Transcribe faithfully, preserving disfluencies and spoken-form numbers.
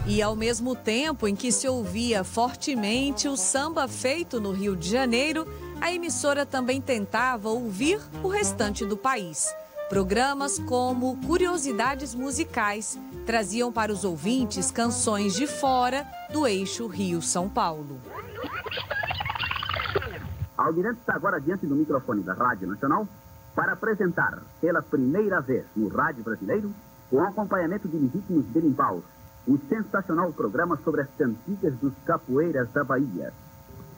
E ao mesmo tempo em que se ouvia fortemente o samba feito no Rio de Janeiro, a emissora também tentava ouvir o restante do país. Programas como Curiosidades Musicais traziam para os ouvintes canções de fora do eixo Rio-São Paulo. A Almirante está agora diante do microfone da Rádio Nacional para apresentar, pela primeira vez no rádio brasileiro, com acompanhamento de legítimos berimbau, o sensacional programa sobre as cantigas dos capoeiras da Bahia.